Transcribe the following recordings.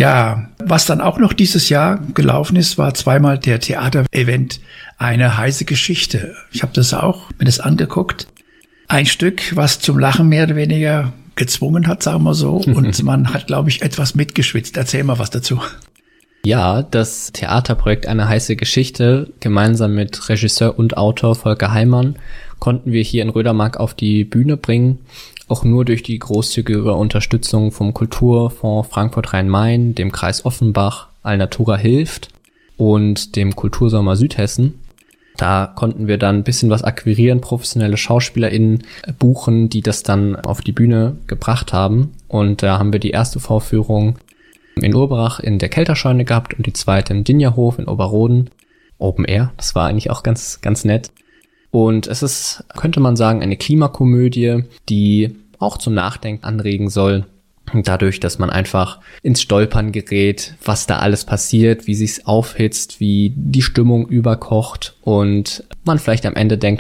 Ja, was dann auch noch dieses Jahr gelaufen ist, war zweimal der Theaterevent Eine heiße Geschichte. Ich habe mir das angeguckt. Ein Stück, was zum Lachen mehr oder weniger gezwungen hat, sagen wir so. Und man hat, glaube ich, etwas mitgeschwitzt. Erzähl mal was dazu. Ja, das Theaterprojekt Eine heiße Geschichte, gemeinsam mit Regisseur und Autor Volker Heimann, konnten wir hier in Rödermark auf die Bühne bringen. Auch nur durch die großzügige Unterstützung vom Kulturfonds Frankfurt-Rhein-Main, dem Kreis Offenbach, Alnatura hilft und dem Kultursommer Südhessen. Da konnten wir dann ein bisschen was akquirieren, professionelle SchauspielerInnen buchen, die das dann auf die Bühne gebracht haben. Und da haben wir die erste Vorführung in Urberach in der Kelterscheune gehabt und die zweite im Dinjerhof in Oberroden. Open Air, das war eigentlich auch ganz, ganz nett. Und es ist, könnte man sagen, eine Klimakomödie, die auch zum Nachdenken anregen soll. Dadurch, dass man einfach ins Stolpern gerät, was da alles passiert, wie sich's aufhitzt, wie die Stimmung überkocht und man vielleicht am Ende denkt,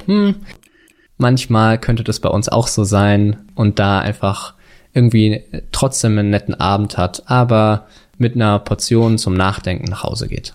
manchmal könnte das bei uns auch so sein und da einfach irgendwie trotzdem einen netten Abend hat, aber mit einer Portion zum Nachdenken nach Hause geht.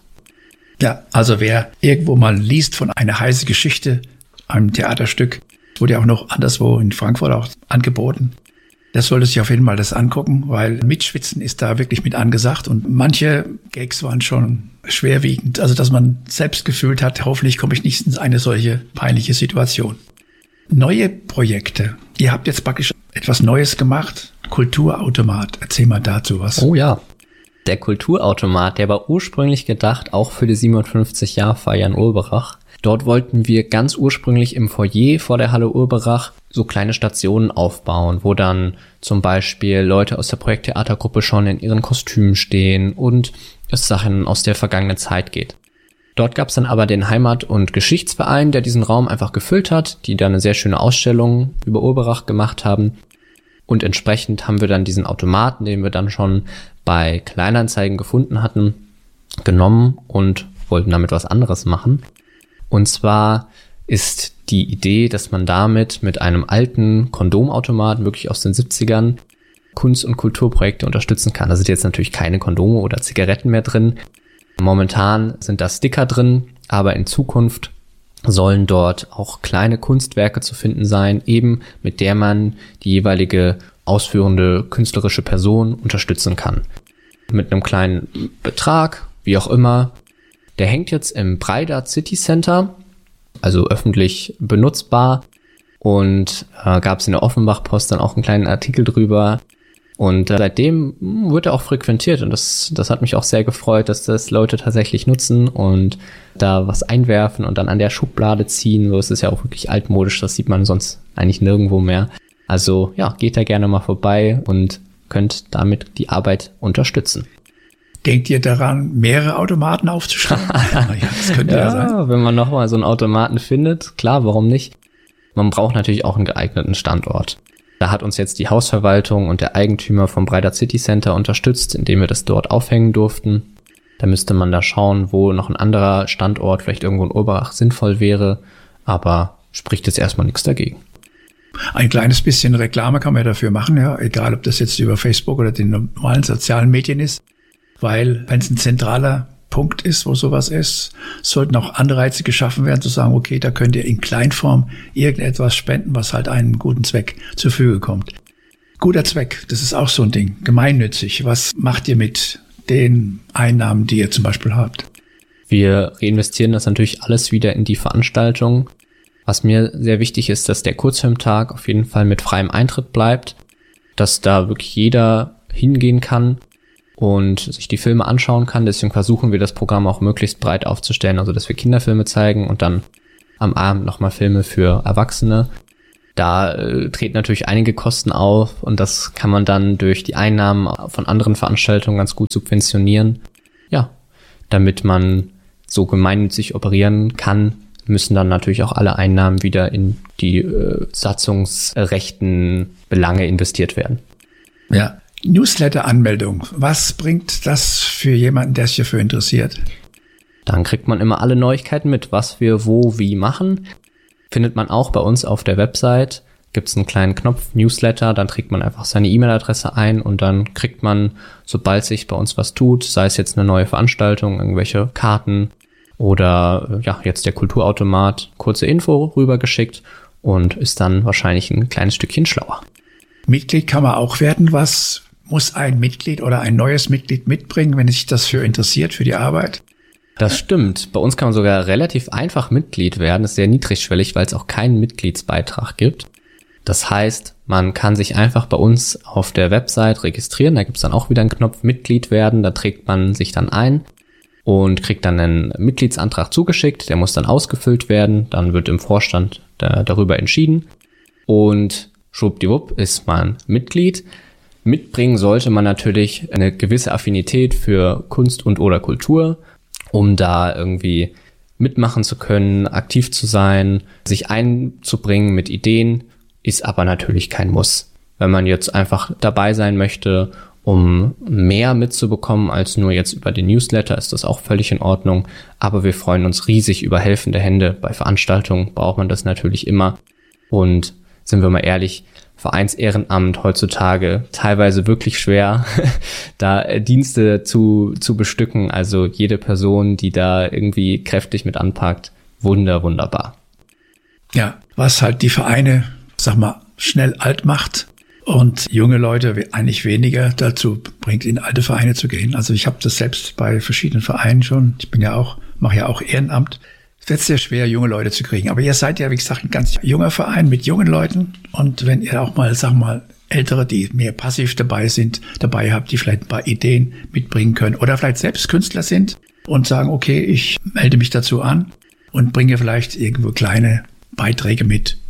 Ja, also wer irgendwo mal liest von Eine heiße Geschichte, einem Theaterstück, wurde ja auch noch anderswo in Frankfurt auch angeboten. Das sollte sich auf jeden Fall das angucken, weil Mitschwitzen ist da wirklich mit angesagt und manche Gags waren schon schwerwiegend. Also, dass man selbst gefühlt hat, hoffentlich komme ich nicht in eine solche peinliche Situation. Neue Projekte. Ihr habt jetzt praktisch etwas Neues gemacht. Kulturautomat. Erzähl mal dazu was. Oh ja. Der Kulturautomat, der war ursprünglich gedacht auch für die 57-Jahr-Feier in Urberach. Dort wollten wir ganz ursprünglich im Foyer vor der Halle Urberach so kleine Stationen aufbauen, wo dann zum Beispiel Leute aus der Projekttheatergruppe schon in ihren Kostümen stehen und es Sachen aus der vergangenen Zeit geht. Dort gab es dann aber den Heimat- und Geschichtsverein, der diesen Raum einfach gefüllt hat, die da eine sehr schöne Ausstellung über Urberach gemacht haben. Und entsprechend haben wir dann diesen Automaten, den wir dann schon bei Kleinanzeigen gefunden hatten, genommen und wollten damit was anderes machen. Und zwar ist die Idee, dass man damit mit einem alten Kondomautomaten, wirklich aus den 70ern, Kunst- und Kulturprojekte unterstützen kann. Da sind jetzt natürlich keine Kondome oder Zigaretten mehr drin. Momentan sind da Sticker drin, aber in Zukunft sollen dort auch kleine Kunstwerke zu finden sein, eben mit der man die jeweilige ausführende künstlerische Person unterstützen kann. Mit einem kleinen Betrag, wie auch immer. Der hängt jetzt im Breidart City Center, also öffentlich benutzbar. Und gab es in der Offenbach-Post dann auch einen kleinen Artikel drüber. Und seitdem wird er auch frequentiert. Und das hat mich auch sehr gefreut, dass das Leute tatsächlich nutzen und da was einwerfen und dann an der Schublade ziehen. So ist es ja auch wirklich altmodisch, das sieht man sonst eigentlich nirgendwo mehr. Also ja, geht da gerne mal vorbei und könnt damit die Arbeit unterstützen. Denkt ihr daran, mehrere Automaten aufzuschreiben? Ja, das könnte ja sein. Wenn man nochmal so einen Automaten findet, klar, warum nicht? Man braucht natürlich auch einen geeigneten Standort. Da hat uns jetzt die Hausverwaltung und der Eigentümer vom Breidart City Center unterstützt, indem wir das dort aufhängen durften. Da müsste man da schauen, wo noch ein anderer Standort, vielleicht irgendwo in Urberach, sinnvoll wäre. Aber spricht jetzt erstmal nichts dagegen. Ein kleines bisschen Reklame kann man ja dafür machen, ja, egal ob das jetzt über Facebook oder den normalen sozialen Medien ist. Weil, wenn es ein zentraler Punkt ist, wo sowas ist, sollten auch Anreize geschaffen werden, zu sagen, okay, da könnt ihr in Kleinform irgendetwas spenden, was halt einem guten Zweck zur Verfügung kommt. Guter Zweck, das ist auch so ein Ding, gemeinnützig. Was macht ihr mit den Einnahmen, die ihr zum Beispiel habt? Wir reinvestieren das natürlich alles wieder in die Veranstaltung. Was mir sehr wichtig ist, dass der Kurzfilmtag auf jeden Fall mit freiem Eintritt bleibt, dass da wirklich jeder hingehen kann und sich die Filme anschauen kann. Deswegen versuchen wir das Programm auch möglichst breit aufzustellen, also dass wir Kinderfilme zeigen und dann am Abend nochmal Filme für Erwachsene. Da treten natürlich einige Kosten auf und das kann man dann durch die Einnahmen von anderen Veranstaltungen ganz gut subventionieren. Ja, damit man so gemeinnützig operieren kann, müssen dann natürlich auch alle Einnahmen wieder in die satzungsrechten Belange investiert werden. Ja. Newsletter-Anmeldung. Was bringt das für jemanden, der sich dafür interessiert? Dann kriegt man immer alle Neuigkeiten mit, was wir wo wie machen. Findet man auch bei uns auf der Website. gibt es einen kleinen Knopf, Newsletter, dann trägt man einfach seine E-Mail-Adresse ein und dann kriegt man, sobald sich bei uns was tut, sei es jetzt eine neue Veranstaltung, irgendwelche Karten oder ja, jetzt der Kulturautomat, kurze Info rübergeschickt und ist dann wahrscheinlich ein kleines Stückchen schlauer. Mitglied kann man auch werden. Was muss ein Mitglied oder ein neues Mitglied mitbringen, wenn sich das für interessiert, für die Arbeit? Das stimmt. Bei uns kann man sogar relativ einfach Mitglied werden. Das ist sehr niedrigschwellig, weil es auch keinen Mitgliedsbeitrag gibt. Das heißt, man kann sich einfach bei uns auf der Website registrieren. Da gibt es dann auch wieder einen Knopf Mitglied werden. Da trägt man sich dann ein und kriegt dann einen Mitgliedsantrag zugeschickt. Der muss dann ausgefüllt werden. Dann wird im Vorstand darüber entschieden. Und schwuppdiwupp ist man Mitglied. Mitbringen sollte man natürlich eine gewisse Affinität für Kunst und oder Kultur, um da irgendwie mitmachen zu können, aktiv zu sein, sich einzubringen mit Ideen, ist aber natürlich kein Muss. Wenn man jetzt einfach dabei sein möchte, um mehr mitzubekommen als nur jetzt über den Newsletter, ist das auch völlig in Ordnung. Aber wir freuen uns riesig über helfende Hände. Bei Veranstaltungen braucht man das natürlich immer. Und sind wir mal ehrlich, Vereinsehrenamt heutzutage teilweise wirklich schwer, da Dienste zu bestücken. Also jede Person, die da irgendwie kräftig mit anpackt, wunderbar. Ja, was halt die Vereine, sag mal, schnell alt macht und junge Leute eigentlich weniger dazu bringt, in alte Vereine zu gehen. Also ich habe das selbst bei verschiedenen Vereinen schon. Ich mache ja auch Ehrenamt. Es wird sehr schwer, junge Leute zu kriegen. Aber ihr seid ja, wie gesagt, ein ganz junger Verein mit jungen Leuten. Und wenn ihr auch mal, Ältere, die mehr passiv dabei habt, die vielleicht ein paar Ideen mitbringen können oder vielleicht selbst Künstler sind und sagen, okay, ich melde mich dazu an und bringe vielleicht irgendwo kleine Beiträge mit,